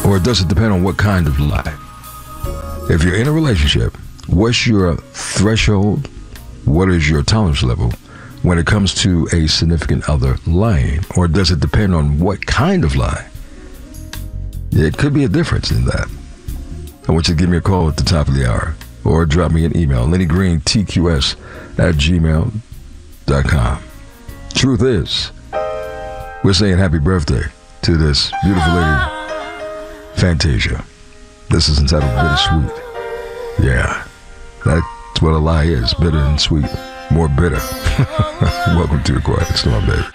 Or does it depend on what kind of lie? If you're in a relationship, what's your threshold? What is your tolerance level when it comes to a significant other lying? Or does it depend on what kind of lie? It could be a difference in that. I want you to give me a call at the top of the hour or drop me an email, LennyGreenTQS@gmail.com. Truth is, we're saying happy birthday to this beautiful lady, Fantasia. This is entitled Bittersweet. Yeah, that's what a lie is, bitter and sweet. More bitter. Welcome to the Quiet Storm, baby.